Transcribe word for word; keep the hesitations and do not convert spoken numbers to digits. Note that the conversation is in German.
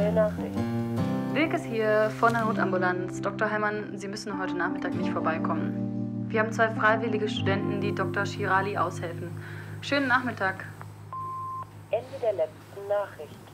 Neue Nachricht. Wilk ist hier von der Notambulanz. Doktor Heimann, Sie müssen heute Nachmittag nicht vorbeikommen. Wir haben zwei freiwillige Studenten, die Doktor Shirali aushelfen. Schönen Nachmittag. Ende der letzten Nachricht.